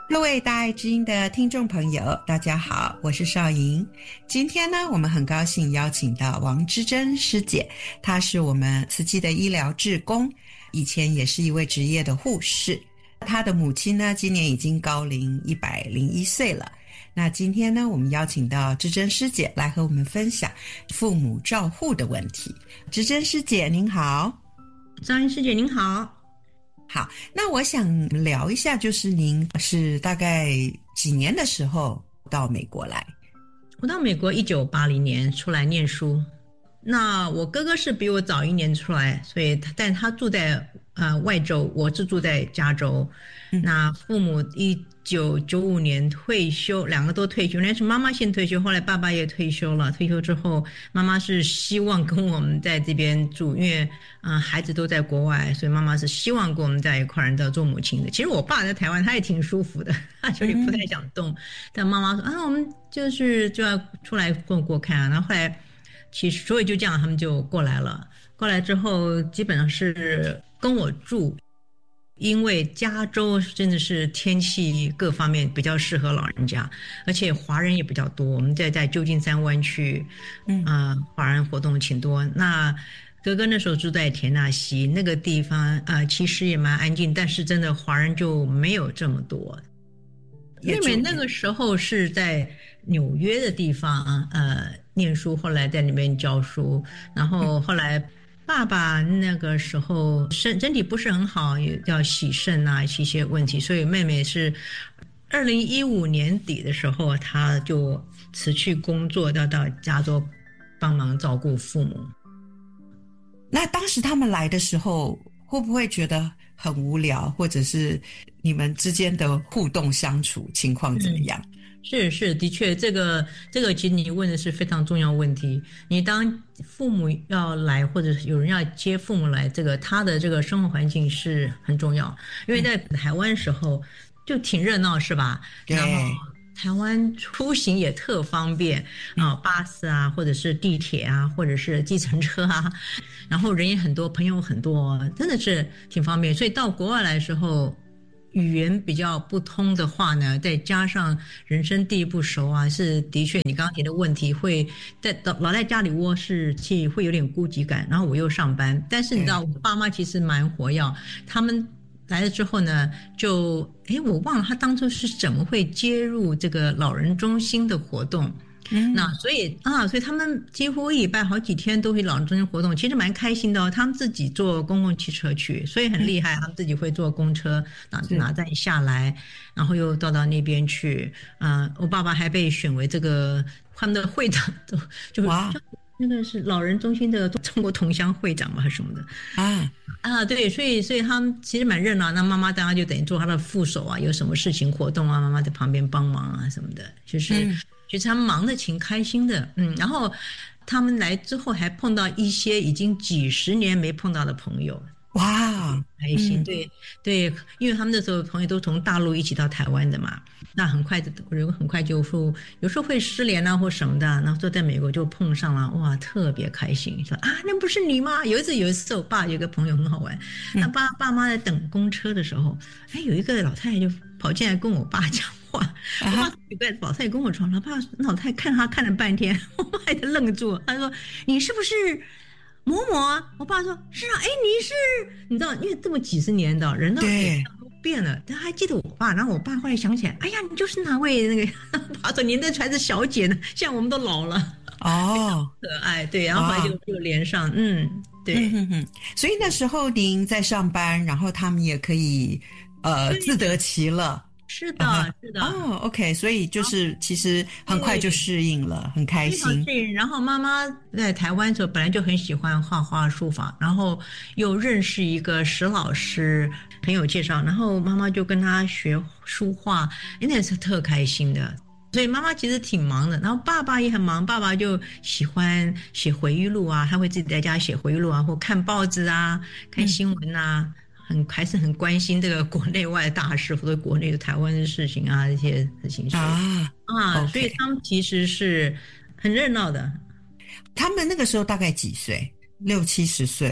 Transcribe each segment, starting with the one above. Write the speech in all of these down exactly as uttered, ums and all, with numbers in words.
各位大爱之音的听众朋友，大家好，我是邵莹。今天呢，我们很高兴邀请到王之珍师姐，她是我们慈济的医疗志工，以前也是一位职业的护士。她的母亲呢，今年已经高龄一百零一岁了。那今天呢，我们邀请到之珍师姐来和我们分享父母照护的问题。之珍师姐您好。 张英师姐您好。 好，那我想聊一下，就是您是大概几年的时候到美国来？ 我到美国一九八零年出来念书，那我哥哥是比我早一年出来，所以他但他住在呃外州，我是住在加州。嗯、那父母一九九五年退休，两个都退休，那是妈妈先退休，后来爸爸也退休了。退休之后，妈妈是希望跟我们在这边住，因为嗯、呃、孩子都在国外，所以妈妈是希望跟我们在一块儿的做母亲的。其实我爸在台湾他也挺舒服的，他就不太想动，嗯、但妈妈说啊，我们就是就要出来过过看啊。然后后来其实所以就这样，他们就过来了。过来之后，基本上是跟我住。因为加州真的是天气各方面比较适合老人家，而且华人也比较多。我们在在旧金山湾区，嗯啊、呃，华人活动挺多。那哥哥那时候住在田纳西那个地方，啊、呃，其实也蛮安静，但是真的华人就没有这么多。妹妹那个时候是在纽约的地方，呃，念书，后来在那边教书，然后后来。爸爸那个时候身身体不是很好，也要洗肾啊，一些问题，所以妹妹是二零一五年底的时候，她就辞去工作，要到加州帮忙照顾父母。 那当时他们来的时候，会不会觉得很无聊，或者是你们之间的互动相处情况怎么样？嗯是是，的确，这个这个其实你问的是非常重要问题。你当父母要来，或者有人要接父母来，这个他的这个生活环境是很重要。因为在台湾的时候就挺热闹，是吧？然后台湾出行也特方便啊，巴士啊，或者是地铁啊，或者是计程车啊，然后人也很多，朋友很多，真的是挺方便。所以到国外来的时候。语言比较不通的话呢，再加上人生地不熟啊，是的确你刚刚提的问题，会在老在家里窝是气会有点孤寂感。然后我又上班，但是你知道我爸妈其实蛮活跃，他们来了之后呢，就诶我忘了他当初是怎么会接入这个老人中心的活动。嗯，那所以啊，所以他们几乎一礼拜好几天都会老人中心活动，其实蛮开心的哦。他们自己坐公共汽车去，所以很厉害。他们自己会坐公车，哪哪站下来，然后又到到那边去。啊、呃，我爸爸还被选为这个他们的会长，就哇，那个是老人中心的中国同乡会长嘛，还是什么的啊啊，对，所以所以他们其实蛮热闹。那妈妈当然就等于做他的副手啊，有什么事情活动啊，妈妈在旁边帮忙啊什么的，就是。嗯其实他们忙得挺开心的，嗯，然后他们来之后还碰到一些已经几十年没碰到的朋友，哇，开心，嗯、对对，因为他们那时候朋友都从大陆一起到台湾的嘛，那很快的，人很快就说有时候会失联啊或什么的，然后就在美国就碰上了，哇，特别开心，说啊，那不是你吗？有一次有一次我爸有个朋友很好玩，嗯、那爸爸妈在等公车的时候，哎，有一个老太太就跑进来跟我爸讲。哇！我爸有个老太太跟我说，老爸老太太看他看了半天，我爸还愣住。他说：“你是不是某某啊？”我爸说：“是啊。”哎，你是你知道，因为这么几十年的人都变了，他还记得我爸。然后我爸后来想起来，哎呀，你就是哪位那个？爸说您的才是小姐呢，现在我们都老了。哦，可爱，对，然后后来就就连上，嗯，对。嗯哼哼，所以那时候您在上班，然后他们也可以呃自得其乐。 是的， uh-huh. 是的。 哦、oh, ，OK， 所以就是其实很快就适应了，很开心。 适应。然后妈妈在台湾的时候本来就很喜欢画画书法，然后又认识一个石老师，朋友介绍，然后妈妈就跟他学书画，那是特开心的。所以妈妈其实挺忙的，然后爸爸也很忙，爸爸就喜欢写回忆录啊，他会自己在家写回忆录啊，或看报纸啊，看新闻啊。嗯很还是很关心这个国内外大事或者国内的台湾的事情啊，这些事情啊啊， okay. 所以他们其实是很热闹的。 他们那个时候大概几岁？六七十岁？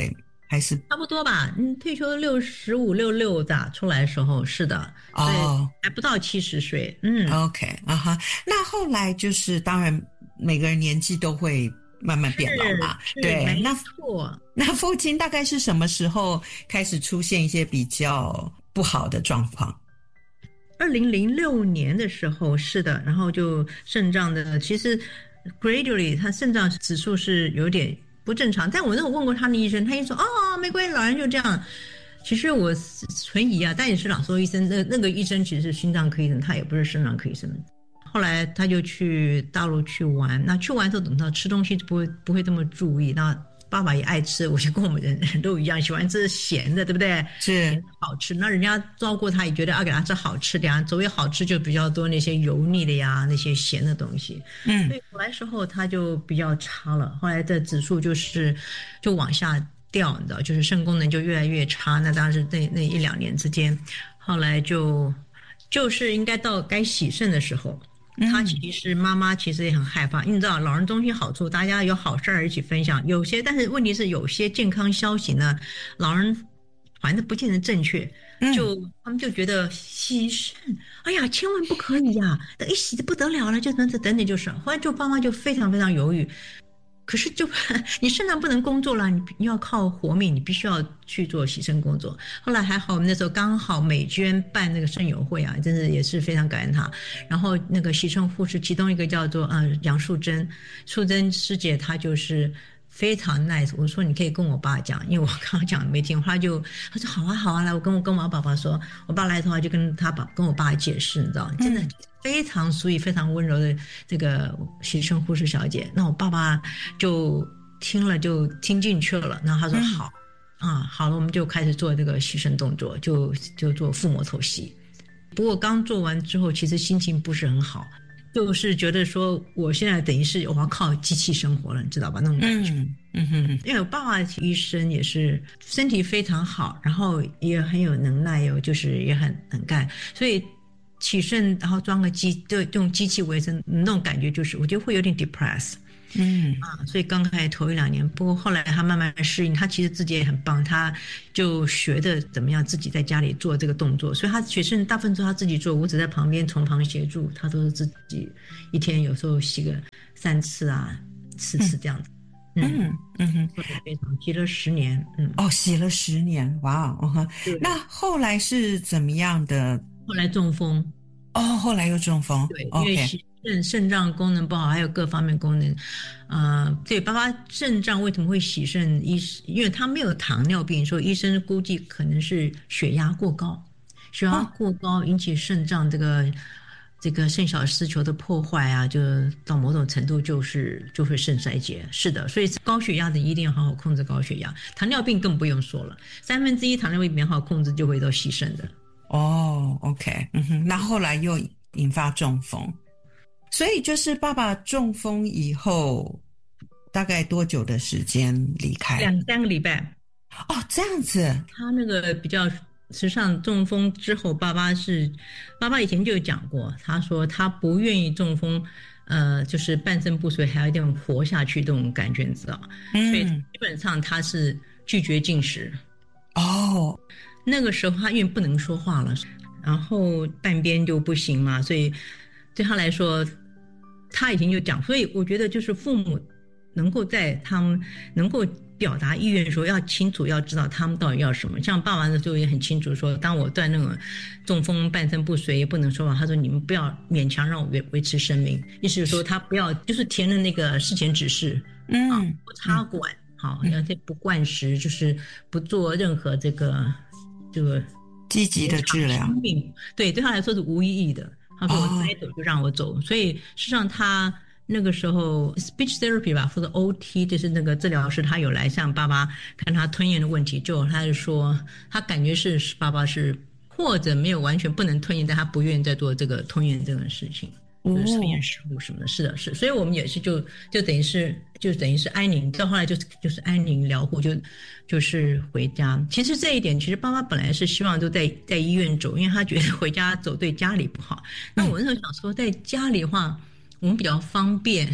还是差不多吧？嗯，退休六十五六六的出来的时候，是的， 哦， 对，还不到七十岁。嗯 ，OK 啊哈。那后来就是当然每个人年纪都会慢慢变老嘛，对， 没那错。 那父亲大概是什么时候开始出现一些比较不好的状况？ 二零零六年的时候，是的，然后就肾脏的，其实 gradually 他肾脏指数是有点不正常，但我那时候问过他的医生，他一说哦，没关系，老人就这样。其实我存疑啊，但也是老说医生，那那个医生其实是心脏科医生，他也不是肾脏科医生。后来他就去大陆去玩，那去玩之后，等到吃东西就不会不会这么注意。那爸爸也爱吃，我就跟我们人人都一样，喜欢吃咸的，对不对？ 是好吃。那人家照顾他，也觉得要给他吃好吃的呀。所谓好吃就比较多那些油腻的呀，那些咸的东西。 嗯， 所以后来时候他就比较差了，后来的指数就是就往下掉，你知道，就是肾功能就越来越差。那当时那那一两年之间，后来就就是应该到该洗肾的时候。他其实妈妈其实也很害怕，因为你知道老人中心好处，大家有好事儿一起分享。有些，但是问题是有些健康消息呢，老人反正不见得正确，就他们就觉得洗肾，哎呀，千万不可以呀、啊，等一洗的不得了了，就等等等等就是。后来就妈妈就非常非常犹豫。可是就你肾脏不能工作了，你你要靠活命，你必须要去做洗肾工作。后来还好，我们那时候刚好美娟办那个肾友会啊，真是也是非常感恩她。然后那个洗肾护士，其中一个叫做呃杨素贞，素贞师姐，她就是非常 nice。我说你可以跟我爸讲，因为我刚刚讲没听，他就他说好啊好啊，来我跟我跟我爸爸说，我爸来的话就跟他爸跟我爸解释，你知道，真的。嗯非常所以非常温柔的这个洗肾护士小姐，那我爸爸就听了就听进去了，然后他说好、嗯、啊，好了，我们就开始做这个洗肾动作，就就做腹膜透析。不过刚做完之后，其实心情不是很好，就是觉得说我现在等于是我要靠机器生活了，你知道吧？那种感觉。 嗯嗯哼， 因为我爸爸医生也是身体非常好，然后也很有能耐，有就是也很能干，所以。起肾，然后装个机，就用机器维生，那种感觉就是，我觉得会有点 depress， 嗯啊，所以刚开始头一两年，不过后来他慢慢适应，他其实自己也很棒，他就学的怎么样自己在家里做这个动作，所以他起肾大部分都他自己做，我只在旁边从旁协助，他都是自己一天有时候洗个三次啊、四次这样子。 嗯嗯哼， 非常洗了十年，嗯， 哦，洗了十年，哇哦，那后来是怎么样的？ 后来中风， 哦，后来又中风， 对，因为肾肾脏功能不好，还有各方面功能，呃，对，爸爸肾脏为什么会洗肾？医因为他没有糖尿病，所以医生估计可能是血压过高，血压过高引起肾脏这个。这个肾小丝球的破坏啊，就到某种程度就是就会肾衰竭。是的，所以高血压的一定要好好控制高血压，糖尿病更不用说了，三分之一糖尿病没好控制就会到洗肾的。 哦 ，OK， 嗯哼，那后来又引发中风，所以就是爸爸中风以后大概多久的时间离开？ 两三个礼拜。 哦，这样子。 他那个比较。实际上中风之后，爸爸是爸爸以前就有讲过，他说他不愿意中风，呃，就是半身不遂，还有一点活下去这种感觉，你知道吗？嗯，所以基本上他是拒绝进食。 哦， 那个时候他因为不能说话了，然后半边就不行嘛，所以对他来说，他以前就讲，所以我觉得就是父母能够在他们能够。表达意愿说要清楚，要知道他们到底要什么。像爸爸的时候也很清楚说，当我在那种中风半身不遂也不能说话，他说你们不要勉强让我维维持生命，意思是说他不要就是填了那个事前指示， 嗯， 啊、不插管，好、嗯，而且不灌食，就是不做任何这个这个积极的治疗， 对，对他来说是无意义的。他说我该走就让我走，哦、所以事实上他。那个时候 speech therapy 吧，或者 O T， 就是那个治疗师，他有来向爸爸看他吞咽的问题，就他就说他感觉是爸爸是或者没有完全不能吞咽，但他不愿意再做这个吞咽这个事情，就是吞咽食物什么的。是的，是，所以我们也是就就等于是就等于是安宁，到后来就就是安宁疗护，就就是回家。其实这一点，其实爸爸本来是希望都在在医院走，因为他觉得回家走对家里不好。那我那时候想说，在家里的话。我们比较方便，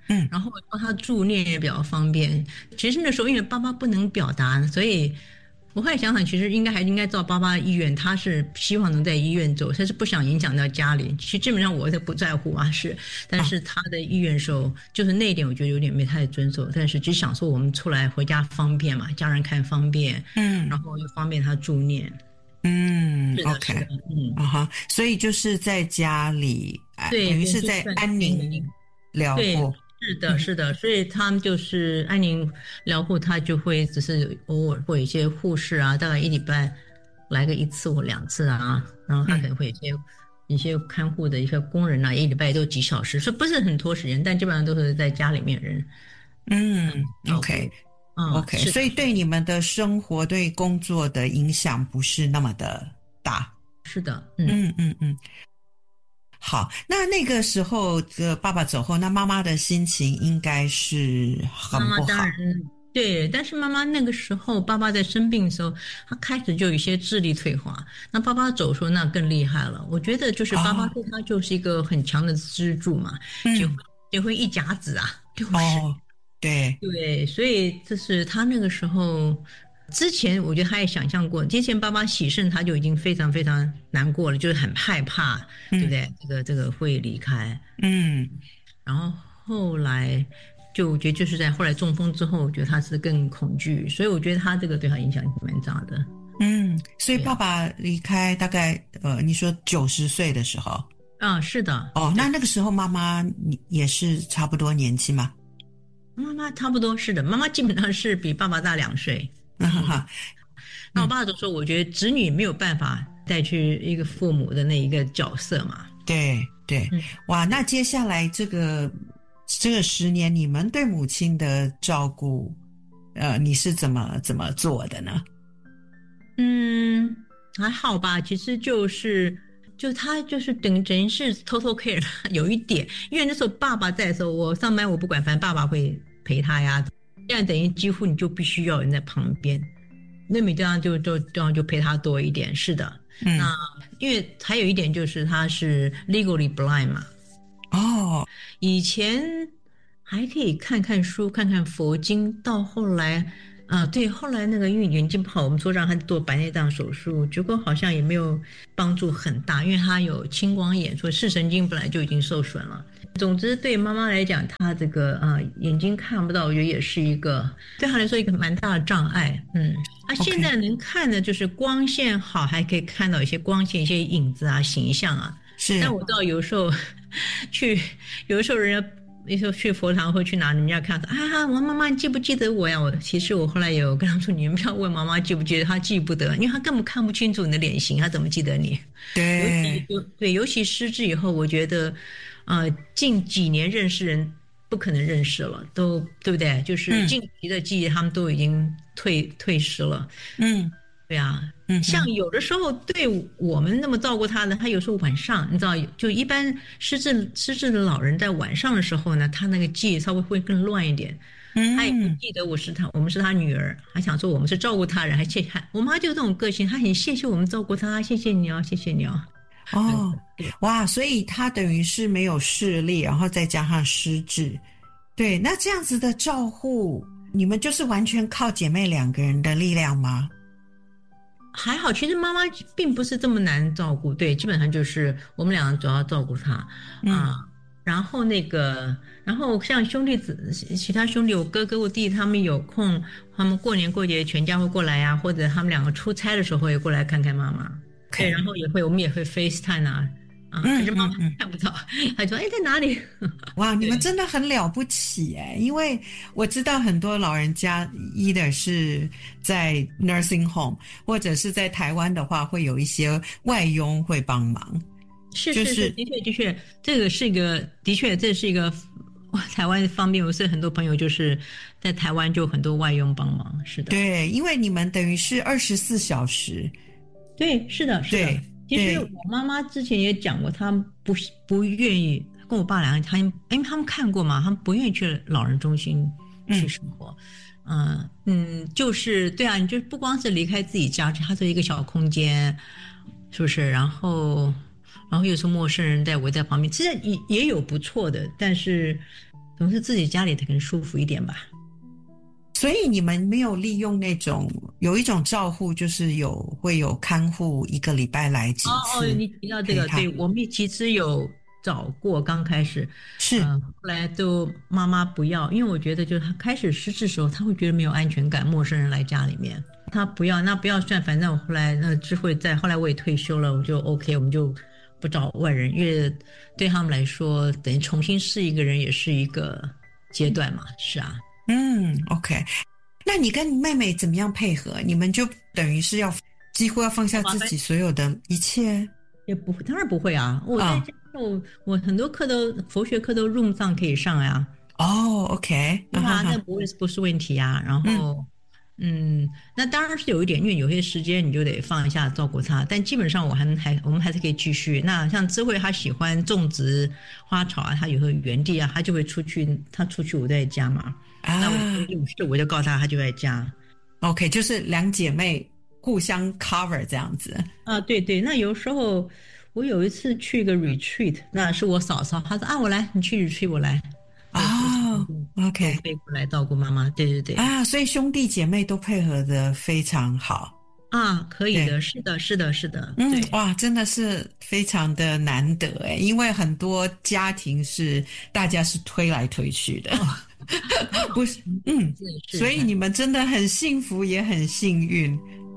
嗯，然后帮他助念也比较方便。其实那时候因为爸爸不能表达，所以我后来想想，其实应该还应该照爸爸的意愿，他是希望能在医院走，他是不想影响到家里。其实基本上我是不在乎啊，是，但是他的意愿时候，就是那一点我觉得有点没太遵守。但是只想说我们出来回家方便嘛，家人看方便，嗯，然后又方便他助念。 嗯 ，OK， 嗯， 啊哈，所以就是在家里， 对， 等于是在安宁疗护。 是的，是的，所以他们就是安宁疗护，他就会只是偶尔会有一些护士啊，大概一礼拜来个一次或两次啊，然后他可能会有一些、嗯、一些看护的一些工人啊，一礼拜都几小时，所以不是很拖时间，但基本上都是在家里面人。 嗯 ，OK， 嗯 OK， 所以对你们的生活、对工作的影响不是那么的大。 是的，嗯嗯嗯嗯。好，那那个时候呃爸爸走后，那妈妈的心情应该是很不好。 妈妈当然对，但是妈妈那个时候，爸爸在生病的时候，他开始就有一些智力退化。那爸爸走的时候，那更厉害了。我觉得就是爸爸对他就是一个很强的支柱嘛， 哦、 结婚结婚一甲子啊，六十、 哦，对对，所以这是他那个时候。之前我觉得他也想象过，之前爸爸喜肾他就已经非常非常难过了，就是很害怕，嗯、对不对？这个这个会离开， 嗯， 然后后来就我觉得就是在后来中风之后，我觉得他是更恐惧，所以我觉得他这个对他影响蛮大的。 嗯，所以爸爸离开大概呃，你说九十岁的时候啊，是的。 哦，那那个时候妈妈也是差不多年纪吗？ 妈妈差不多是的，妈妈基本上是比爸爸大两岁。 嗯哈哈， 那我爸就说，我觉得子女没有办法带去一个父母的那一个角色嘛。 对对，嗯、哇，那接下来这个这个十年，你们对母亲的照顾，呃，你是怎么怎么做的呢？ 嗯，还好吧，其实就是就他就是等等于是 total care 有一点，因为那时候爸爸在的时候，我上班我不管，反正爸爸会陪他呀。这样等于几乎你就必须要有人在旁边，那你这样就就这样就陪他多一点。是的，嗯、那因为还有一点就是他是 legally blind 嘛。 哦， 以前还可以看看书、看看佛经，到后来啊，对，后来那个因为眼睛不好，我们说让他做白内障手术，结果好像也没有帮助很大，因为他有青光眼，所以视神经本来就已经受损了。总之对妈妈来讲，她这个啊、呃、眼睛看不到，我觉得也是一个对她来说一个蛮大的障碍。嗯，她、啊、现在能看的就是光线好，还可以看到一些光线、一些影子啊、形象啊。 是， 但我知道有时候去，有的时候人家有时候去佛堂或去哪，人家看到啊，我妈妈你记不记得我呀？我其实我后来有跟他说，你们不要问妈妈记不记得，她记不得，因为她根本看不清楚你的脸型，她怎么记得你？ 对， 尤其对，尤其失智以后，我觉得。呃，近几年认识人不可能认识了，都对不对？就是近期的记忆，他们都已经退、嗯、退失了。嗯，对啊，嗯，像有的时候对我们那么照顾他的，他有时候晚上，你知道，就一般失智失智的老人在晚上的时候呢，他那个记忆稍微会更乱一点。嗯，他也不记得我是他，我们是他女儿，还想说我们是照顾他人，还谢还我妈就这种个性，她很谢谢我们照顾他，谢谢你啊，谢谢你啊。 哦，哇，所以他等于是没有视力，然后再加上失智，对，那这样子的照护，你们就是完全靠姐妹两个人的力量吗？ 还好，其实妈妈并不是这么难照顾，对，基本上就是我们两个主要照顾她啊、嗯呃。然后那个，然后像兄弟子，其他兄弟，我哥哥、我弟他们有空，他们过年过节全家会过来呀、啊，或者他们两个出差的时候也过来看看妈妈。对，然后也会，我们也会 FaceTime 啊，啊，可是妈妈看不到，她说：“哎，在哪里？” 哇，你们真的很了不起哎！因为我知道很多老人家，either是在 nursing home， 或者是在台湾的话，会有一些外佣会帮忙。 是是是，的确的确，这个是一个，的确这是一个台湾方面，我是很多朋友就是在台湾就很多外佣帮忙，是的。 对，因为你们等于是二十四小时。 对，是的，是的。其实我妈妈之前也讲过，她不不愿意跟我爸两个，他因为他们看过嘛，他们不愿意去老人中心去生活。嗯 嗯, 嗯，就是对啊，你就不光是离开自己家，它是一个小空间，是不是？然后，然后有时候陌生人在围在旁边，其实也也有不错的，但是。 总是自己家里可能舒服一点吧。 所以你们没有利用那种有一种照护，就是有会有看护一个礼拜来几次？ 哦哦，你提到这个，对，我们其实有找过，刚开始是、 呃，后来就妈妈不要，因为我觉得就是他开始失智的时候，他会觉得没有安全感，陌生人来家里面，他不要，那不要算，反正我后来那智慧在，后来我也退休了，我就 OK， 我们就不找外人，因为对他们来说，等于重新适应一个人也是一个阶段嘛，是啊。 嗯 OK， 那你跟妹妹怎么样配合？你们就等于是要几乎要放下自己所有的一切？ 也不会，当然不会啊！我在家后、哦，我很多课都佛学课都用上可以上呀。 哦 ，OK， 对啊，那不会不是问题啊。然后，嗯, 嗯，那当然是有一点，因为有些时间你就得放一下照顾他，但基本上我还还我们还是可以继续。那像智慧，他喜欢种植花草啊，他有时候园地啊，他就会出去，他出去我在家嘛。啊、那我有事我就告诉他，他就在家。 OK， 就是两姐妹互相 cover 这样子。 啊，对对，那有时候我有一次去一个 retreat， 那是我嫂嫂，她说啊，我来，你去 retreat， 我来。 哦 ，OK， 飞过来照顾妈妈，对对对。 啊，所以兄弟姐妹都配合的非常好。 啊，可以的，是的，是的，是的。 嗯，哇，真的是非常的难得诶，因为很多家庭是大家是推来推去的，哦、不是，嗯，是，所以你们真的很幸福，也很幸运。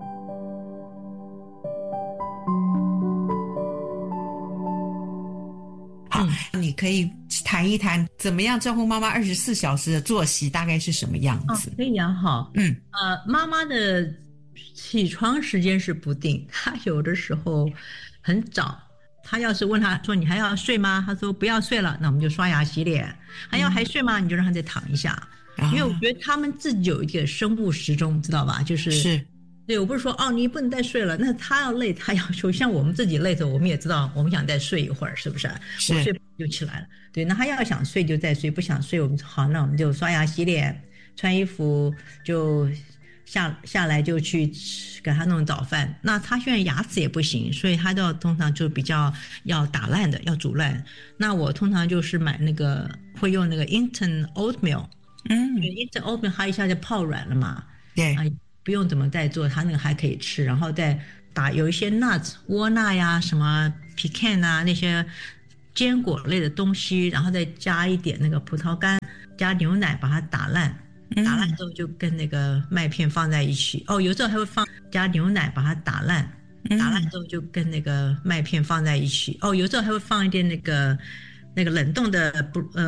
好，嗯、你可以谈一谈怎么样照顾妈妈二十四小时的作息大概是什么样子？ 哦、可以啊，好， 嗯， 呃，妈妈的起床时间是不定，她有的时候很早。他要是问他说你还要睡吗？他说不要睡了，那我们就刷牙洗脸。还要还睡吗？你就让他再躺一下。嗯、因为我觉得他们自己有一个生物时钟，知道吧？就是是， 对，我不是说哦你不能再睡了，那他要累，他要休。像我们自己累的时候，我们也知道我们想再睡一会儿，是不是？ 是， 我睡就起来了。对，那他要想睡就再睡，不想睡我们好，那我们就刷牙洗脸，穿衣服就。下下来就去给他弄早饭，那他现在牙齿也不行，所以他就通常就比较要打烂的，要煮烂。那我通常就是买那个会用那个 instant oatmeal， 嗯 ，instant oatmeal 它一下就泡软了嘛， 对， 啊，不用怎么再做，它那个还可以吃，然后再打有一些 nuts 窝纳呀，什么 pecan 啊那些坚果类的东西，然后再加一点那个葡萄干，加牛奶把它打烂。打烂之后就跟那个麦片放在一起、嗯、哦，有时候还会放加牛奶把它打烂，打烂之后就跟那个麦片放在一起哦，有时候还会放一点那个那个冷冻的不呃